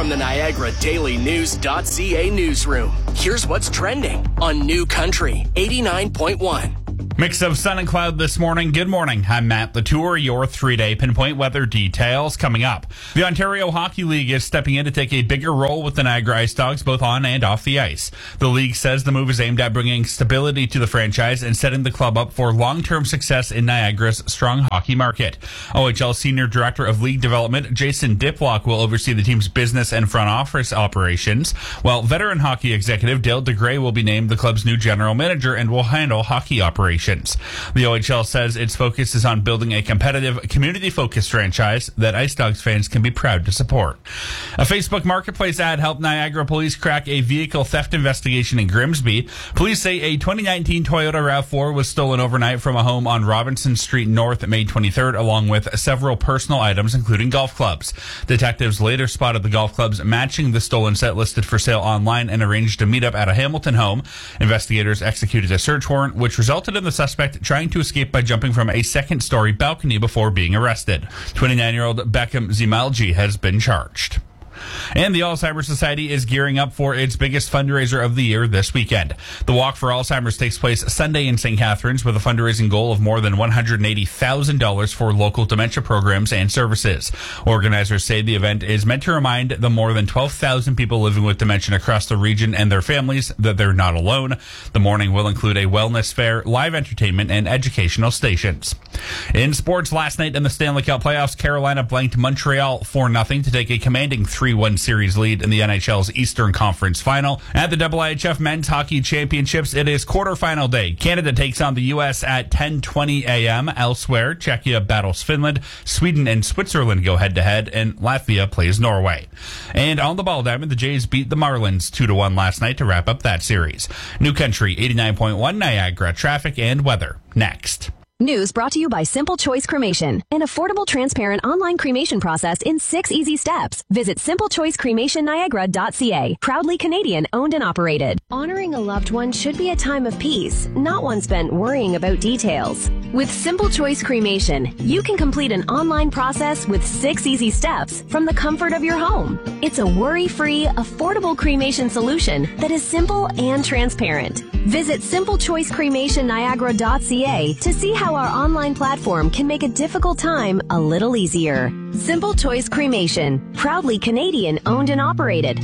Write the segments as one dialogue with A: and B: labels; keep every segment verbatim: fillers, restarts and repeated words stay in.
A: From the Niagara Daily News .ca newsroom, here's what's trending on New Country eighty-nine point one.
B: Mix of sun and cloud this morning. Good morning. I'm Matt Latour. Your three-day pinpoint weather details coming up. The Ontario Hockey League is stepping in to take a bigger role with the Niagara Ice Dogs, both on and off the ice. The league says the move is aimed at bringing stability to the franchise and setting the club up for long-term success in Niagara's strong hockey market. O H L Senior Director of League Development Jason Diplock will oversee the team's business and front office operations, while veteran hockey executive Dale DeGray will be named the club's new general manager and will handle hockey operations. The O H L says its focus is on building a competitive, community-focused franchise that Ice Dogs fans can be proud to support. A Facebook Marketplace ad helped Niagara police crack a vehicle theft investigation in Grimsby. Police say a twenty nineteen Toyota RAV four was stolen overnight from a home on Robinson Street North May twenty-third, along with several personal items, including golf clubs. Detectives later spotted the golf clubs matching the stolen set listed for sale online and arranged a meetup at a Hamilton home. Investigators executed a search warrant, which resulted in the suspect trying to escape by jumping from a second-story balcony before being arrested. twenty-nine-year-old Beckham Zimalji has been charged. And the Alzheimer's Society is gearing up for its biggest fundraiser of the year this weekend. The Walk for Alzheimer's takes place Sunday in Saint Catharines with a fundraising goal of more than one hundred eighty thousand dollars for local dementia programs and services. Organizers say the event is meant to remind the more than twelve thousand people living with dementia across the region and their families that they're not alone. The morning will include a wellness fair, live entertainment, and educational stations. In sports, last night in the Stanley Cup playoffs, Carolina blanked Montreal four nothing to take a commanding three one series lead in the N H L's Eastern Conference Final. At the A I H F Men's Hockey Championships, it is quarterfinal day. Canada takes on the U S at ten twenty a.m. Elsewhere, Czechia battles Finland, Sweden and Switzerland go head-to-head, and Latvia plays Norway. And on the ball diamond, the Jays beat the Marlins two to one last night to wrap up that series. New Country eighty-nine point one Niagara, traffic and weather next.
C: News brought to you by Simple Choice Cremation, an affordable, transparent online cremation process in six easy steps. Visit simple choice cremation niagara dot c a. Proudly Canadian owned and operated. Honoring a loved one should be a time of peace, not one spent worrying about details. With Simple Choice Cremation, you can complete an online process with six easy steps from the comfort of your home. It's a worry-free, affordable cremation solution that is simple and transparent. Visit simple choice cremation niagara dot c a to see how our online platform can make a difficult time a little easier. Simple Choice Cremation, proudly Canadian owned and operated.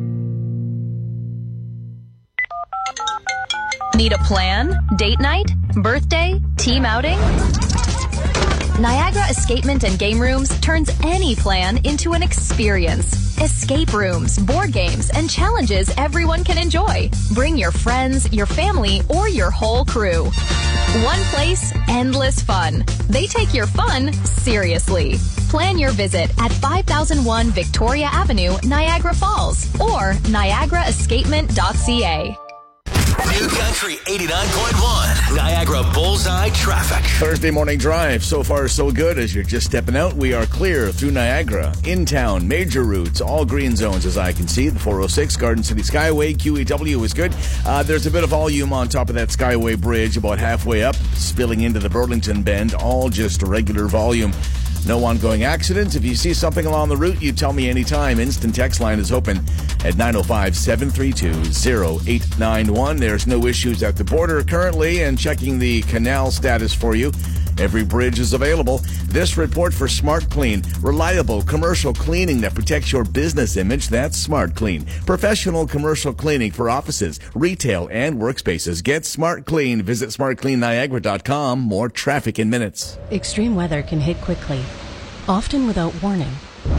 D: Need a plan? Date night? Birthday? Team outing? Niagara Escapement and Game Rooms turns any plan into an experience. Escape rooms, board games, and challenges everyone can enjoy. Bring your friends, your family, or your whole crew. One place, endless fun. They take your fun seriously. Plan your visit at five thousand one Victoria Avenue, Niagara Falls, or niagara escapement dot c a.
A: New Country eighty-nine point one, Niagara Bullseye Traffic.
E: Thursday morning drive. So far, so good. As you're just stepping out, we are clear through Niagara. In town, major routes, all green zones as I can see. The four oh six Garden City Skyway, Q E W is good. Uh, there's a bit of volume on top of that Skyway bridge about halfway up, spilling into the Burlington Bend. All just regular volume. No ongoing accidents. If you see something along the route, you tell me anytime. Instant text line is open at nine oh five, seven three two, oh eight nine one. There's no issues at the border currently, and checking the canal status for you. Every bridge is available. This report for Smart Clean. Reliable commercial cleaning that protects your business image. That's Smart Clean. Professional commercial cleaning for offices, retail, and workspaces. Get Smart Clean. Visit smart clean niagara dot com. More traffic in minutes.
F: Extreme weather can hit quickly, often without warning.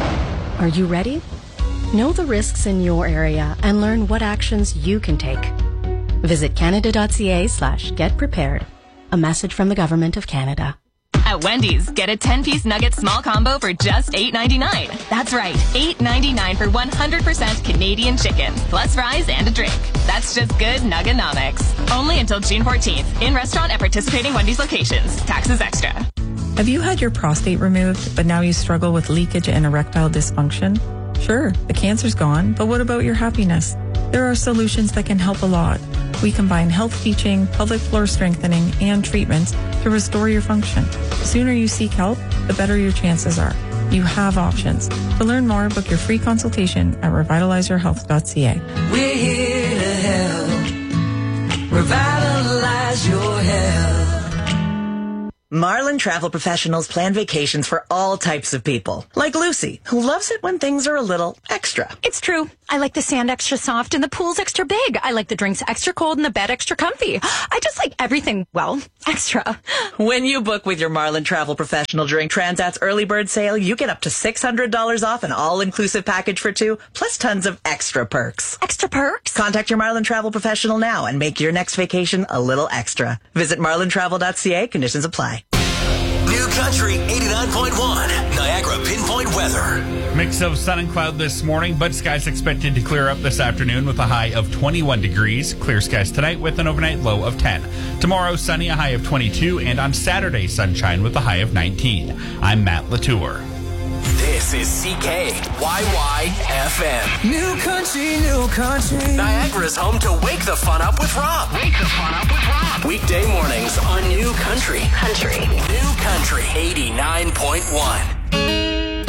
F: Are you ready? Know the risks in your area and learn what actions you can take. Visit canada dot c a slash get prepared. A message from the Government of Canada.
D: At Wendy's, get a ten-piece nugget small combo for just eight ninety-nine. That's right, eight ninety-nine for one hundred percent Canadian chicken, plus fries and a drink. That's just good Nugganomics. Only until June fourteenth. In restaurant at participating Wendy's locations. Taxes extra.
G: Have you had your prostate removed, but now you struggle with leakage and erectile dysfunction? Sure, the cancer's gone, but what about your happiness? There are solutions that can help a lot. We combine health teaching, pelvic floor strengthening, and treatments to restore your function. The sooner you seek help, the better your chances are. You have options. To learn more, book your free consultation at revitalize your health dot c a.
H: We're here to help revitalize your health.
I: Marlin Travel Professionals plan vacations for all types of people. Like Lucy, who loves it when things are a little extra.
J: It's true. I like the sand extra soft and the pool's extra big. I like the drinks extra cold and the bed extra comfy. I just like everything, well, extra.
I: When you book with your Marlin Travel Professional during Transat's early bird sale, you get up to six hundred dollars off an all-inclusive package for two, plus tons of extra perks.
J: Extra perks?
I: Contact your Marlin Travel Professional now and make your next vacation a little extra. Visit marlin travel dot c a. Conditions apply.
A: New Country eighty-nine point one, Niagara Pinpoint Weather.
B: Mix of sun and cloud this morning, but skies expected to clear up this afternoon with a high of twenty-one degrees. Clear skies tonight with an overnight low of ten. Tomorrow, sunny, a high of twenty-two, and on Saturday, sunshine with a high of nineteen. I'm Matt Latour.
A: This is C K Y Y F M.
H: New country, new country.
A: Niagara's home to Wake the Fun Up with Rob. Wake the Fun Up with Rob. Weekday mornings on New Country. Country. New Country eighty-nine point one.